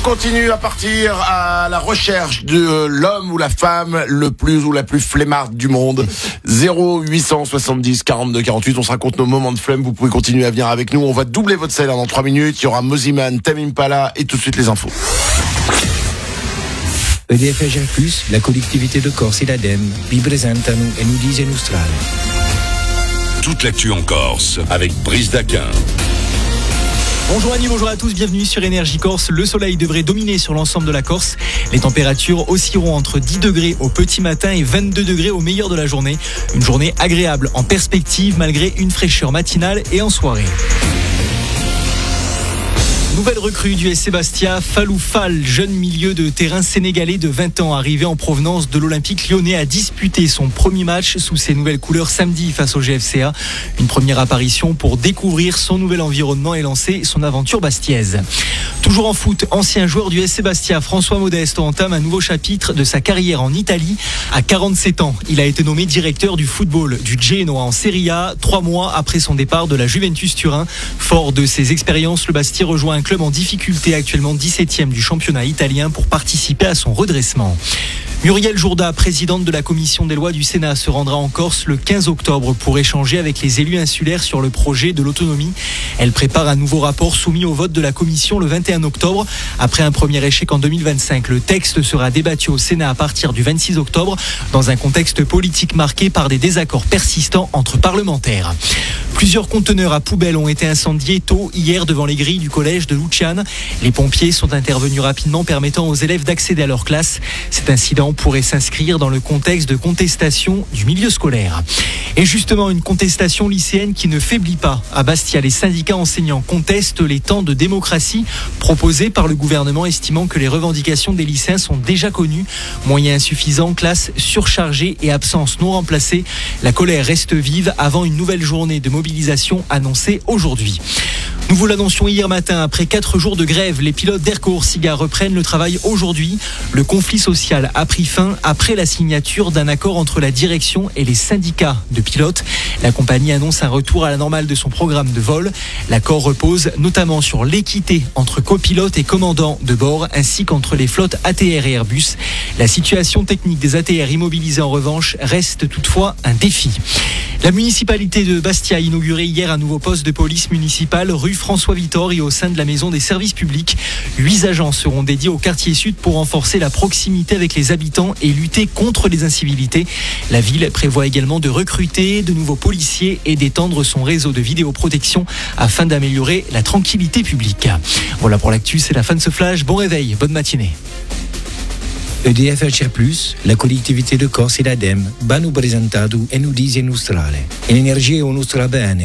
continue à partir à la recherche de l'homme ou la femme le plus ou la plus flemmarde du monde. 0870 42 48. On se raconte nos moments de flemme. Vous pouvez continuer à venir avec nous. On va doubler votre salaire dans 3 minutes. Il y aura Moziman, Tame Impala et tout de suite les infos. EDF Plus, la collectivité de Corse et l'ADEME vi presentano Enudise Nostrale. Toute l'actu en Corse avec Brice Daquin. Bonjour Annie, bonjour à tous, bienvenue sur Énergie Corse. Le soleil devrait dominer sur l'ensemble de la Corse. Les températures oscilleront entre 10 degrés au petit matin et 22 degrés au meilleur de la journée. Une journée agréable en perspective malgré une fraîcheur matinale et en soirée. Nouvelle recrue du SC Bastia, Fallou Fall, jeune milieu de terrain sénégalais de 20 ans, arrivé en provenance de l'Olympique lyonnais, a disputé son premier match sous ses nouvelles couleurs samedi face au GFCA. Une première apparition pour découvrir son nouvel environnement et lancer son aventure bastiaise. Toujours en foot, ancien joueur du SC Bastia, François Modeste entame un nouveau chapitre de sa carrière en Italie. À 47 ans, il a été nommé directeur du football du Genoa en Serie A, 3 mois après son départ de la Juventus Turin. Fort de ses expériences, le Bastia rejoint un club en difficulté, actuellement 17e du championnat italien, pour participer à son redressement. Muriel Jourda, présidente de la commission des lois du Sénat, se rendra en Corse le 15 octobre pour échanger avec les élus insulaires sur le projet de l'autonomie. Elle prépare un nouveau rapport soumis au vote de la commission le 21 octobre. Après un premier échec en 2025, le texte sera débattu au Sénat à partir du 26 octobre dans un contexte politique marqué par des désaccords persistants entre parlementaires. Plusieurs conteneurs à poubelles ont été incendiés tôt hier devant les grilles du collège de Luciane. Les pompiers sont intervenus rapidement, permettant aux élèves d'accéder à leur classe. Cet incident pourrait s'inscrire dans le contexte de contestation du milieu scolaire. Et justement, une contestation lycéenne qui ne faiblit pas. À Bastia, les syndicats enseignants contestent les temps de démocratie proposés par le gouvernement, estimant que les revendications des lycéens sont déjà connues. Moyens insuffisants, classes surchargées et absences non remplacées. La colère reste vive avant une nouvelle journée de mobilisation annoncée aujourd'hui. Nous vous l'annoncions hier matin, après 4 jours de grève, les pilotes d'Air Corsica reprennent le travail aujourd'hui. Le conflit social a pris fin après la signature d'un accord entre la direction et les syndicats de pilotes. La compagnie annonce un retour à la normale de son programme de vol. L'accord repose notamment sur l'équité entre copilotes et commandants de bord, ainsi qu'entre les flottes ATR et Airbus. La situation technique des ATR immobilisés en revanche reste toutefois un défi. La municipalité de Bastia a inauguré hier un nouveau poste de police municipale rue François Vittori au sein de la maison des services publics. 8 agents seront dédiés au quartier sud pour renforcer la proximité avec les habitants et lutter contre les incivilités. La ville prévoit également de recruter de nouveaux policiers et d'étendre son réseau de vidéoprotection afin d'améliorer la tranquillité publique. Voilà pour l'actu, c'est la fin de ce flash. Bon réveil, bonne matinée. EDF Plus, la collectivité de Corse e l'ADEME hanno presentato Enudise Nostrale. L'energia è un nostro bene.